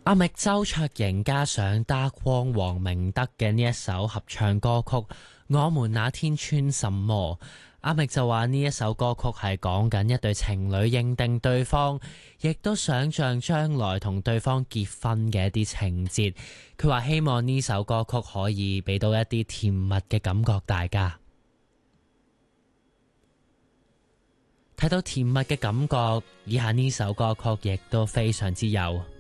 阿覓周卓盈加上打光黃明德嘅呢一首合唱歌曲《我們那天穿什麼》，阿覓就話呢一首歌曲係講緊一對情侶認定對方，亦都想像將來同對方結婚嘅一啲情節。佢話希望呢首歌曲可以俾到一啲甜蜜嘅感覺大家。睇到甜蜜嘅感覺，以下呢首歌曲亦都非常之有。